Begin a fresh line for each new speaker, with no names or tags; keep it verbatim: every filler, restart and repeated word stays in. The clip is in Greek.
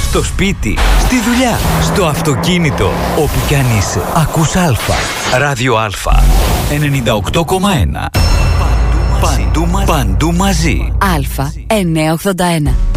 στο σπίτι, στη δουλειά, στο αυτοκίνητο, όπου κι αν είσαι. Ακούς Αλφα. Ράδιο Αλφα. ενενήντα οκτώ κόμμα ένα. Παντού μαζί. Παντού μαζί.
Αλφα εννιακόσια ογδόντα ένα.